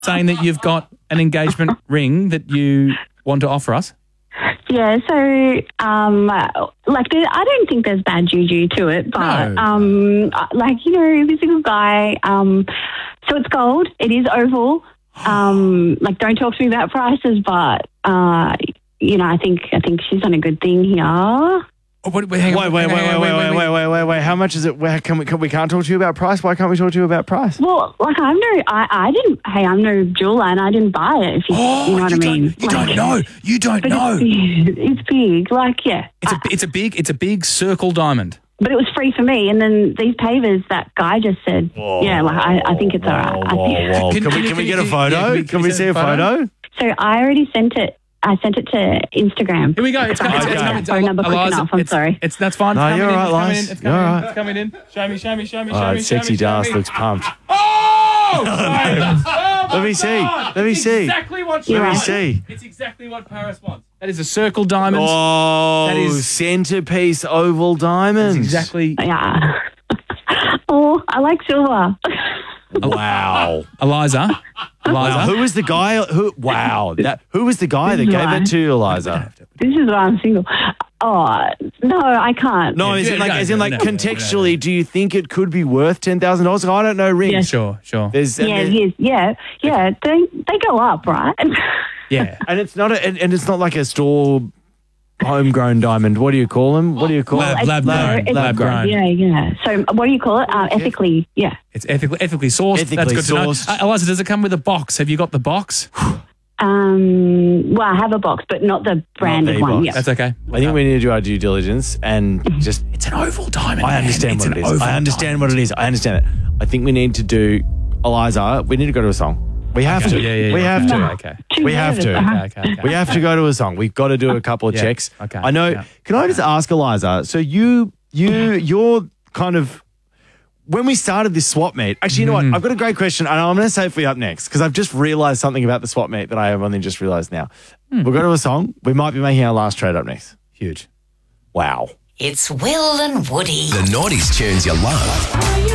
saying that you've got an engagement ring that you want to offer us. Yeah, so, I don't think there's bad juju to it, but, he's a good guy. So it's gold. It is oval. Don't talk to me about prices, but, I think she's done a good thing here. Wait. How much is it? We can't talk to you about price? Why can't we talk to you about price? Well, I'm no jeweler and I didn't buy it, if you know what I mean. You don't know. It's big. It's a big circle diamond. But it was free for me, and then these pavers, that guy just said, I think it's all right. Can we get a photo? Can we see a photo? So I already sent it. I sent it to Instagram. Here we go. It's coming. Phone number quick enough. I'm sorry. That's fine. No, you're right, Liz. It's coming in. Show me. Sexy Darth looks pumped. Oh! Let me see. Let me see. Exactly what Let me see. It's exactly what Paris wants. That is a circle diamond. Oh, that is centerpiece oval diamonds. Exactly. Yeah. Oh, I like silver. Wow. Eliza. Wow. Who was the guy? Who was the guy that gave it to you, Eliza? This is why I'm single. Oh, no, I can't. No, contextually, do you think it could be worth $10,000? I don't know rings. Yeah. Sure. Yeah. They go up, right? Yeah. And it's not it's not like a store homegrown diamond. What do you call them? Lab grown. Yeah. So what do you call it? Ethically, yeah. It's ethically sourced. That's good to know. Eliza, does it come with a box? Have you got the box? Well, I have a box, but not the branded one. Yeah. That's okay. I think we need to do our due diligence and just... It's an oval diamond. I understand what it is. I understand what it is. I understand it. I think we need to do... Eliza, we need to go to a song. We have to. Yeah. We have to. Okay. We have to. Okay. We have to go to a song. We've got to do a couple of checks. Okay. I know. Yeah. Can I just ask, Eliza? So you're kind of... When we started this swap meet, actually, you know what? I've got a great question, and I'm going to save for you up next because I've just realised something about the swap meet that I have only just realised now. We'll go to a song. We might be making our last trade up next. Huge. Wow. It's Will and Woody. The Naughties tunes you love.